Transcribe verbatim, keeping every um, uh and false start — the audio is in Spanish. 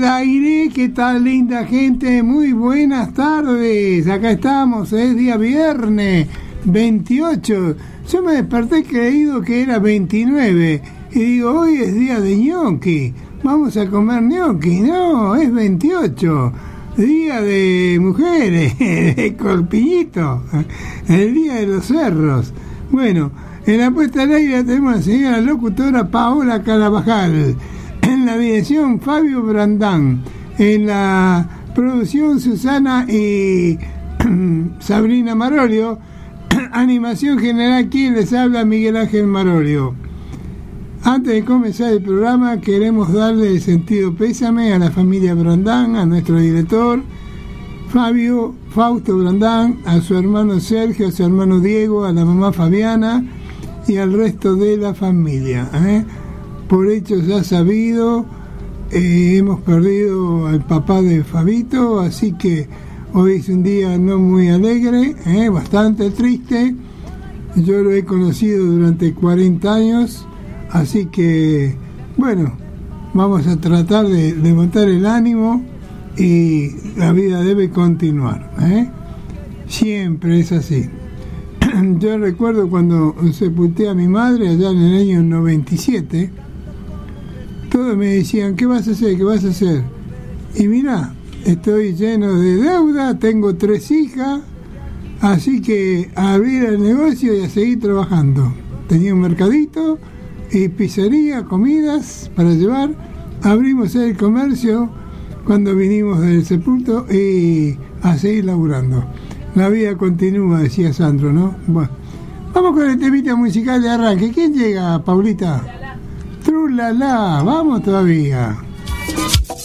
el aire. ¿Qué tal, linda gente? Muy buenas tardes. Acá estamos, es día viernes veintiocho. Yo me desperté creído que era veintinueve y digo, hoy es día de ñoqui, vamos a comer ñoqui. No, es veintiocho, día de mujeres, de Corpiñito, el día de los cerros. Bueno, en la puesta al aire tenemos a la señora locutora Paola Carabajal, en la dirección Fabio Brandán, en la producción Susana y Sabrina Marolio, animación general, quien les habla, Miguel Ángel Marolio. Antes de comenzar el programa queremos darle el sentido pésame a la familia Brandán, a nuestro director Fabio Fausto Brandán, a su hermano Sergio, a su hermano Diego, a la mamá Fabiana y al resto de la familia, ¿eh? Por hechos ya sabido, eh, hemos perdido al papá de Fabito, así que hoy es un día no muy alegre, eh, bastante triste. Yo lo he conocido durante cuarenta años, así que, bueno, vamos a tratar de levantar el ánimo y la vida debe continuar, ¿eh? Siempre es así. Yo recuerdo cuando sepulté a mi madre allá en el año noventa y siete, todos me decían, ¿qué vas a hacer? ¿Qué vas a hacer? Y mirá, estoy lleno de deuda, tengo tres hijas, así que a abrir el negocio y a seguir trabajando. Tenía un mercadito y pizzería, comidas para llevar. Abrimos el comercio cuando vinimos del sepulto y a seguir laburando. La vida continúa, decía Sandro, ¿no? Bueno, vamos con el temita musical de arranque. ¿Quién llega, Paulita? Trulala, vamos todavía.